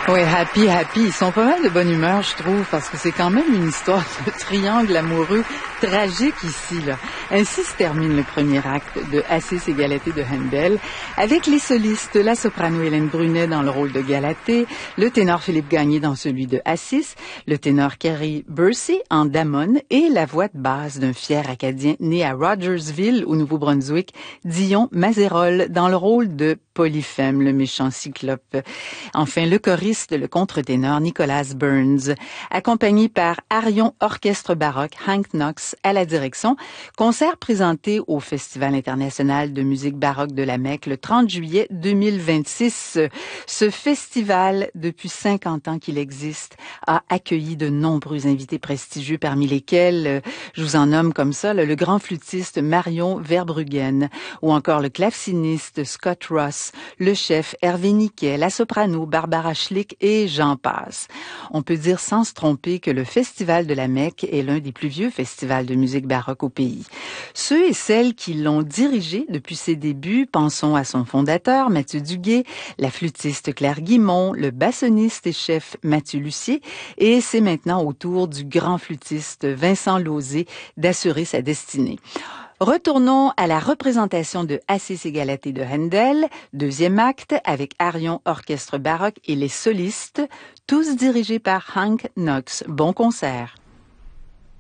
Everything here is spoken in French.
Oui, Happy, Happy. Ils sont pas mal de bonne humeur, je trouve, parce que c'est quand même une histoire de triangle amoureux tragique ici, là. Ainsi se termine le premier acte de Assis et Galatée de Handel, avec les solistes, la soprano Hélène Brunet dans le rôle de Galatée, le ténor Philippe Gagné dans celui de Assis, le ténor Kerry Bursey en Damon et la voix de basse d'un fier Acadien né à Rogersville, au Nouveau-Brunswick, Dion Mazerol dans le rôle de Polyphème, le méchant cyclope. Enfin, le choriste, le contre-ténor Nicholas Burns, accompagné par Arion Orchestre Baroque, Hank Knox à la direction. Concert présenté au Festival international de musique baroque de la Mecque le 30 juillet 2026. Ce festival, depuis 50 ans qu'il existe, a accueilli de nombreux invités prestigieux, parmi lesquels, je vous en nomme comme ça, le grand flûtiste Marion Verbruggen, ou encore le claveciniste Scott Ross, le chef Hervé Niquet, la soprano Barbara Schlick et j'en passe. On peut dire sans se tromper que le Festival de la Mecque est l'un des plus vieux festivals de musique baroque au pays. Ceux et celles qui l'ont dirigé depuis ses débuts, pensons à son fondateur Mathieu Duguay, la flûtiste Claire Guimond, le bassoniste et chef Mathieu Lucier, et c'est maintenant au tour du grand flûtiste Vincent Lauzé d'assurer sa destinée. Retournons à la représentation de Assis et Galatée de Handel, deuxième acte avec Arion Orchestre Baroque et les solistes, tous dirigés par Hank Knox. Bon concert.